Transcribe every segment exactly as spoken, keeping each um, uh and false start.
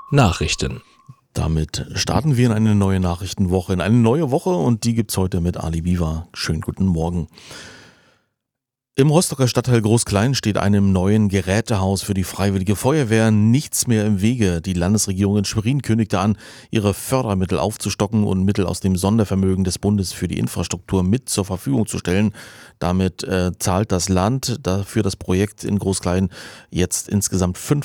Nachrichten. Damit starten wir in eine neue Nachrichtenwoche, in eine neue Woche und die gibt's heute mit Ali Biwa. Schönen guten Morgen. Im Rostocker Stadtteil Groß-Klein steht einem neuen Gerätehaus für die Freiwillige Feuerwehr nichts mehr im Wege. Die Landesregierung in Schwerin kündigte an, ihre Fördermittel aufzustocken und Mittel aus dem Sondervermögen des Bundes für die Infrastruktur mit zur Verfügung zu stellen. Damit äh, zahlt das Land dafür das Projekt in Groß-Klein jetzt insgesamt fünf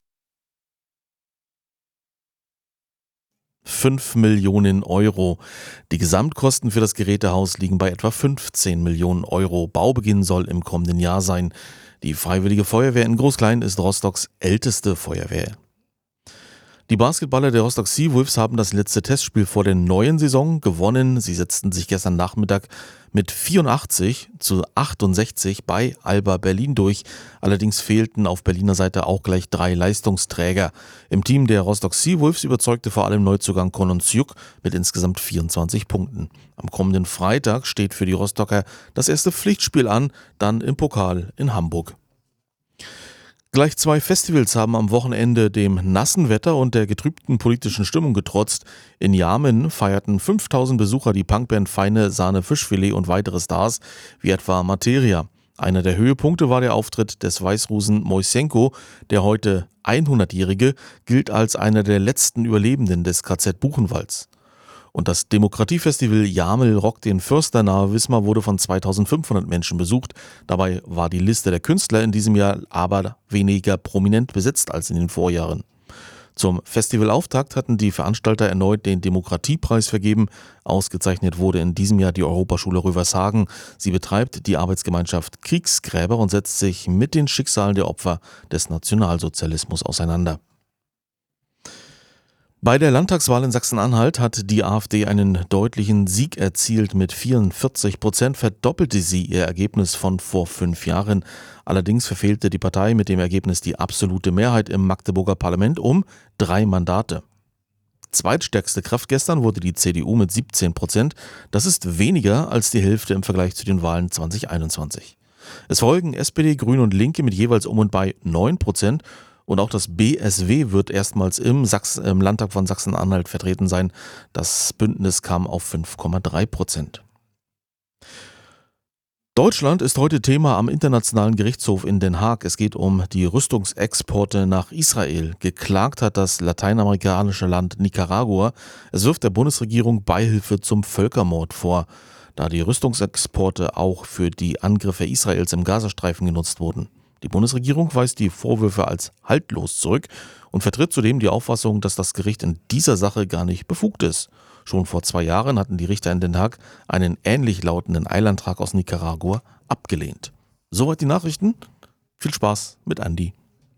fünf Millionen Euro. Die Gesamtkosten für das Gerätehaus liegen bei etwa fünfzehn Millionen Euro. Baubeginn soll im kommenden Jahr sein. Die Freiwillige Feuerwehr in Groß-Klein ist Rostocks älteste Feuerwehr. Die Basketballer der Rostock Seawolves haben das letzte Testspiel vor der neuen Saison gewonnen. Sie setzten sich gestern Nachmittag mit vierundachtzig zu achtundsechzig bei Alba Berlin durch. Allerdings fehlten auf Berliner Seite auch gleich drei Leistungsträger. Im Team der Rostock Seawolves überzeugte vor allem Neuzugang Konon Sjuk mit insgesamt vierundzwanzig Punkten. Am kommenden Freitag steht für die Rostocker das erste Pflichtspiel an, dann im Pokal in Hamburg. Gleich zwei Festivals haben am Wochenende dem nassen Wetter und der getrübten politischen Stimmung getrotzt. In Jarmen feierten fünftausend Besucher die Punkband Feine Sahne Fischfilet und weitere Stars, wie etwa Materia. Einer der Höhepunkte war der Auftritt des Weißrussen Moisenko. Der heute hundert-Jährige gilt als einer der letzten Überlebenden des K Z Buchenwalds. Und das Demokratiefestival Jamel Rock den Förster nahe Wismar wurde von zweitausendfünfhundert Menschen besucht. Dabei war die Liste der Künstler in diesem Jahr aber weniger prominent besetzt als in den Vorjahren. Zum Festivalauftakt hatten die Veranstalter erneut den Demokratiepreis vergeben. Ausgezeichnet wurde in diesem Jahr die Europaschule Rövershagen. Sie betreibt die Arbeitsgemeinschaft Kriegsgräber und setzt sich mit den Schicksalen der Opfer des Nationalsozialismus auseinander. Bei der Landtagswahl in Sachsen-Anhalt hat die AfD einen deutlichen Sieg erzielt. Mit vierundvierzig Prozent verdoppelte sie ihr Ergebnis von vor fünf Jahren. Allerdings verfehlte die Partei mit dem Ergebnis die absolute Mehrheit im Magdeburger Parlament um drei Mandate. Zweitstärkste Kraft gestern wurde die C D U mit siebzehn Prozent. Das ist weniger als die Hälfte im Vergleich zu den Wahlen zwanzig einundzwanzig. Es folgen S P D, Grüne und Linke mit jeweils um und bei neun Prozent. Und auch das B S W wird erstmals im, Sachs- im Landtag von Sachsen-Anhalt vertreten sein. Das Bündnis kam auf fünf Komma drei Prozent. Deutschland ist heute Thema am Internationalen Gerichtshof in Den Haag. Es geht um die Rüstungsexporte nach Israel. Geklagt hat das lateinamerikanische Land Nicaragua. Es wirft der Bundesregierung Beihilfe zum Völkermord vor, da die Rüstungsexporte auch für die Angriffe Israels im Gazastreifen genutzt wurden. Die Bundesregierung weist die Vorwürfe als haltlos zurück und vertritt zudem die Auffassung, dass das Gericht in dieser Sache gar nicht befugt ist. Schon vor zwei Jahren hatten die Richter in Den Haag einen ähnlich lautenden Eilantrag aus Nicaragua abgelehnt. Soweit die Nachrichten. Viel Spaß mit Andi.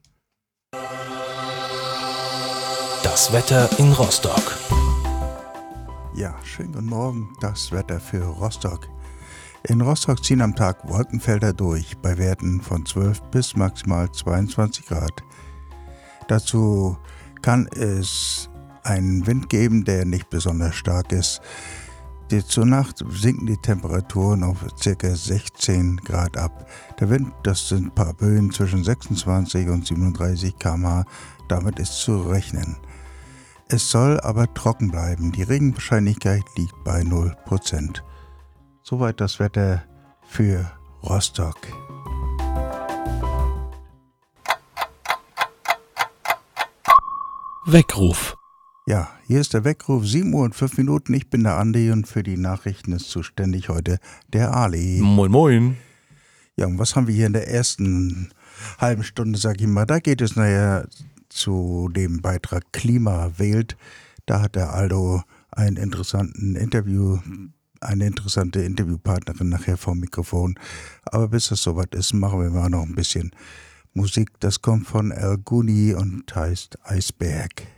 Das Wetter in Rostock. Ja, schönen guten Morgen. Das Wetter für Rostock. In Rostock ziehen am Tag Wolkenfelder durch, bei Werten von zwölf bis maximal zweiundzwanzig Grad. Dazu kann es einen Wind geben, der nicht besonders stark ist. Die, zur Nacht sinken die Temperaturen auf ca. sechzehn Grad ab. Der Wind, das sind ein paar Böen zwischen sechsundzwanzig und siebenunddreißig Kilometer pro Stunde, damit ist zu rechnen. Es soll aber trocken bleiben, die Regenwahrscheinlichkeit liegt bei null Prozent. Soweit das Wetter für Rostock. Weckruf. Ja, hier ist der Weckruf, sieben Uhr und fünf Minuten. Ich bin der Andi und für die Nachrichten ist zuständig heute der Ali. Moin moin. Ja, und was haben wir hier in der ersten halben Stunde, sag ich mal? Da geht es nachher zu dem Beitrag Klima wählt. Da hat der Aldo einen interessanten Interview eine interessante Interviewpartnerin nachher vom Mikrofon. Aber bis das soweit ist, machen wir mal noch ein bisschen Musik. Das kommt von El Guni und heißt Eisberg.